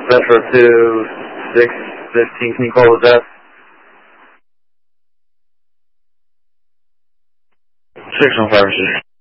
Metro 2, 615, can you call us up? 6 on 5 or 6.